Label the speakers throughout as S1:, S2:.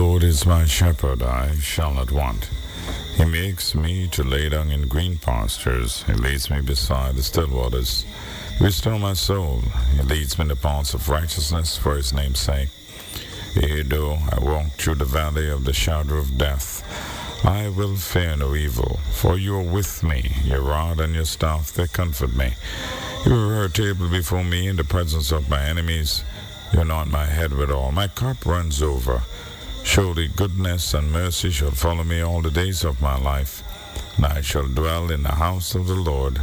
S1: Lord is my shepherd, I shall not want. He makes me to lay down in green pastures. He leads me beside the still waters. He restores my soul. He leads me in the paths of righteousness for his name's sake. Yea, though I walk through the valley of the shadow of death, I will fear no evil, for you are with me. Your rod and your staff, they comfort me. You prepare a table before me in the presence of my enemies. You anoint my head with oil. My cup runs over. Surely goodness and mercy shall follow me all the days of my life, and I shall dwell in the house of the Lord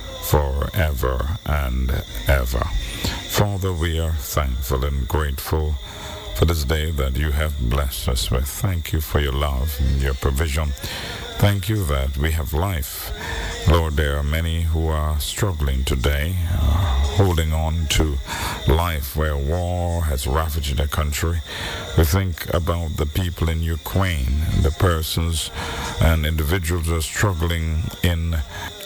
S1: forever and ever. Father, we are thankful and grateful for this day that you have blessed us with. Thank you for your love and your provision. Thank you that we have life. Lord, there are many who are struggling today, holding on to life where war has ravaged the country. We think about the people in Ukraine, the persons and individuals who are struggling in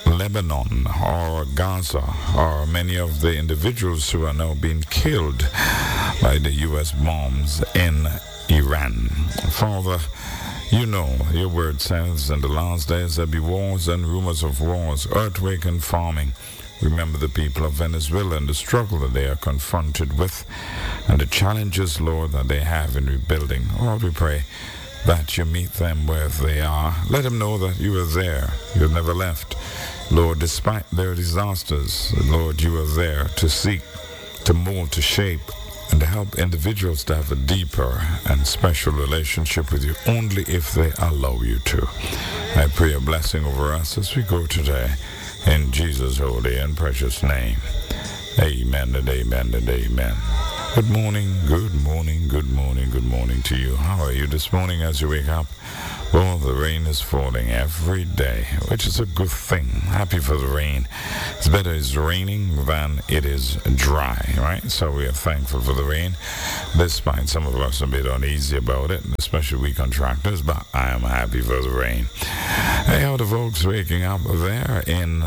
S1: Lebanon or Gaza, or many of the individuals who are now being killed by the U.S. bombs in Iran. Father, you know, your word says in the last days there be wars and rumors of wars, earthquake and farming. Remember the people of Venezuela and the struggle that they are confronted with and the challenges, Lord, that they have in rebuilding. Lord, we pray that you meet them where they are. Let them know that you are there. You have never left. Lord, despite their disasters, Lord, you are there to seek, to mold, to shape, and to help individuals to have a deeper and special relationship with you only if they allow you to. I pray a blessing over us as we go today. In Jesus' holy and precious name. Amen and amen and amen. Good morning, good morning, good morning, good morning to you. How are you this morning as you wake up? Well, the rain is falling every day, which is a good thing. Happy for the rain. It's better it's raining than it is dry, right? So we are thankful for the rain, despite some of us a bit uneasy about it, especially we contractors, but I am happy for the rain. Hey, how the folks waking up there in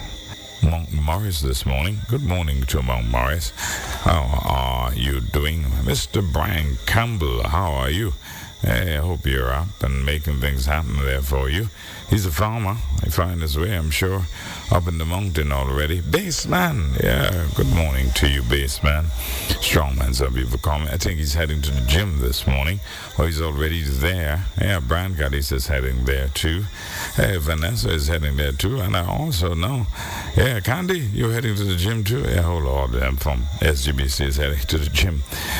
S1: Mount Morris this morning? Good morning to Mount Morris. How are you doing? Mr. Brian Campbell, how are you? Hey, I hope you're up and making things happen there for you. He's a farmer. He finds his way, I'm sure, up in the mountain already. Baseman, yeah, good morning to you, Baseman. Strongman, some people call me. I think he's heading to the gym this morning, or he's already there. Yeah, Brian Gaddis is heading there too. Hey, Vanessa is heading there too, and I also know, yeah, Candy, you're heading to the gym too? Yeah, whole lot of them from SGBC is heading to the gym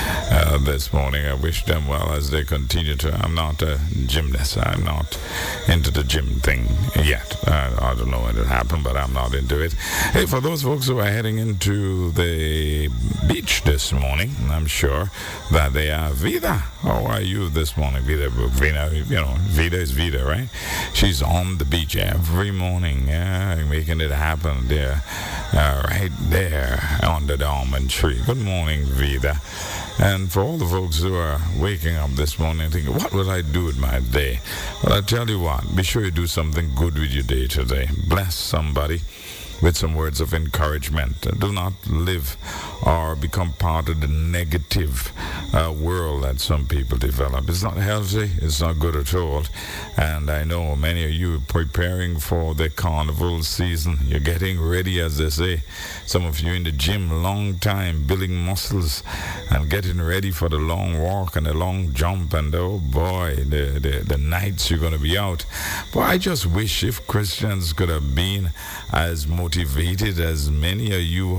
S1: this morning. I wish them well as they continue to. I'm not a gymnast. I'm not into the gym thing yet. I don't know when it happened, but I'm not into it. Hey, for those folks who are heading into the beach this morning, I'm sure that they are. Vida, how are you this morning? Vida, you know, Vida is Vida, right? She's on the beach every morning, yeah, making it happen there, right there under the almond tree. Good morning, Vida. And for all the folks who are waking up this morning thinking, what will I do with my day? Well, I tell you what, be sure you do something good with your day today. Bless somebody with some words of encouragement. Do not live or become part of the negative world that some people develop. It's not healthy. It's not good at all. And I know many of you are preparing for the carnival season. You're getting ready, as they say. Some of you in the gym, long time, building muscles and getting ready for the long walk and the long jump. And oh boy, the nights you're going to be out. But I just wish if Christians could have been as motivated as many of you,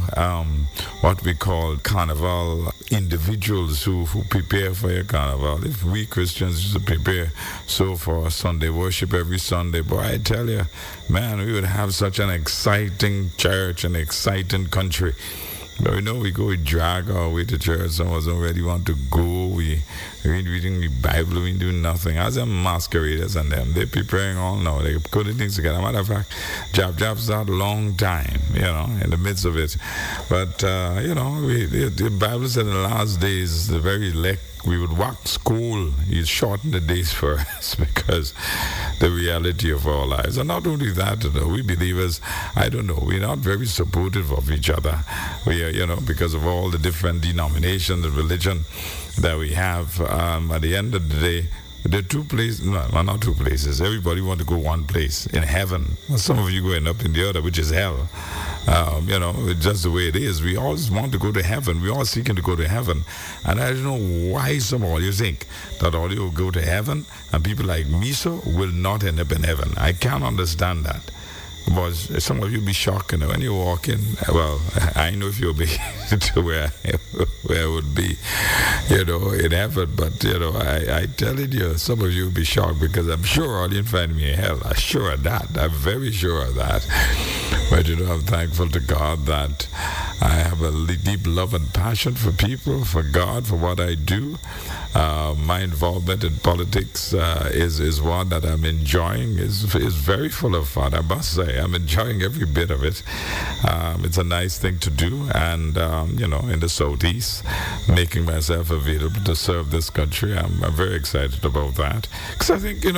S1: what we call carnival individuals who prepare for your carnival. If we Christians used to prepare so for Sunday worship every Sunday, boy, I tell you, man, we would have such an exciting church, an exciting country. But we know we go, we drag our way to church. Some of us don't really want to go. We reading the Bible, we do nothing. As them masqueraders and them, they're preparing all now. They're putting things together. Matter of fact, jobs out a long time, you know, in the midst of it. But, you know, the Bible said in the last days, the very elect, we would wax school. He's shortened the days for us because the reality of our lives. And not only that, though, we believers, I don't know, we're not very supportive of each other. We are, you know, because of all the different denominations and religion that we have. At the end of the day, there are two places, no, not two places. Everybody want to go one place, in heaven. Well, some of you going up in the other, which is hell. It's just the way it is. We always want to go to heaven. We're all seeking to go to heaven. And I don't know why some of you think that all you will go to heaven and people like Miso will not end up in heaven. I can't understand that. But some of you be shocked, when you walk in. Well, I know if you'll be to where I would be, in heaven. But, I telling you, some of you will be shocked because I'm sure all you'll find me in hell. I'm sure of that. I'm very sure of that. But, I'm thankful to God that I have a deep love and passion for people, for God, for what I do. My involvement in politics is one that I'm enjoying. is very full of fun, I must say. I'm enjoying every bit of it. It's a nice thing to do, and in the Southeast, making myself available to serve this country. I'm very excited about that, because I think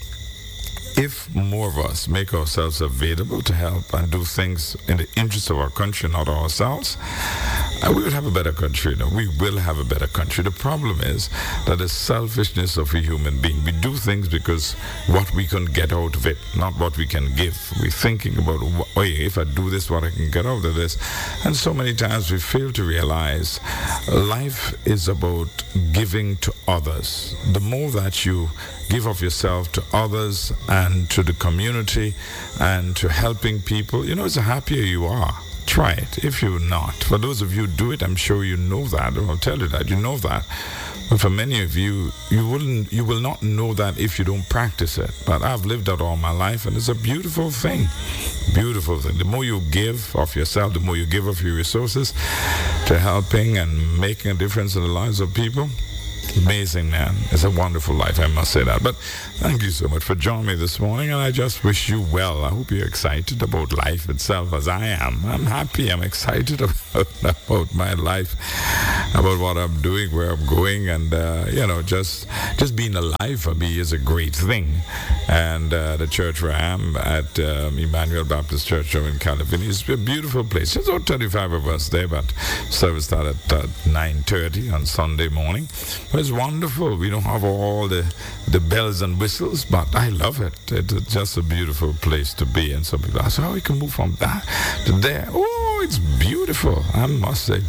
S1: if more of us make ourselves available to help and do things in the interest of our country, not ourselves, we would have a better country. We will have a better country. The problem is that the selfishness of a human being. We do things because what we can get out of it, not what we can give. We're thinking about, if I do this, what I can get out of this. And so many times we fail to realize life is about giving to others. The more that you give of yourself to others and to the community and to helping people, it's the happier you are. Try it if you're not. For those of you who do it, I'm sure you know that. I'll tell you that. You know that. But for many of you, you will not know that if you don't practice it. But I've lived that all my life, and it's a beautiful thing. Beautiful thing. The more you give of yourself, the more you give of your resources to helping and making a difference in the lives of people. Amazing, man. It's a wonderful life, I must say that. But thank you so much for joining me this morning, and I just wish you well. I hope you're excited about life itself as I am. I'm happy. I'm excited about my life, about what I'm doing, where I'm going, and, just being alive for me is a great thing. And the church where I am at Emmanuel Baptist Church in California is a beautiful place. There's about 35 of us there, but service started at 9:30 on Sunday morning. It's wonderful. We don't have all the bells and whistles, but I love it. It's just a beautiful place to be. And some people ask, how we can move from that to there? Oh, it's beautiful. I must say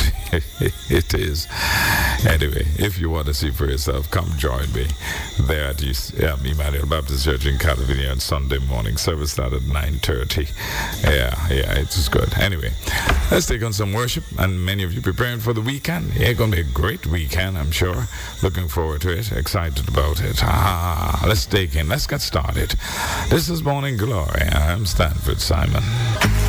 S1: it is. Anyway, if you want to see for yourself, come join me there at Emmanuel Baptist Church in California on Sunday morning. Service started at 9:30. Yeah, it's good. Anyway, let's take on some worship. And many of you preparing for the weekend. Yeah, going to be a great weekend, I'm sure. Looking forward to it. Excited about it. Let's get started. This is Morning Glory. I'm Stanford Simon.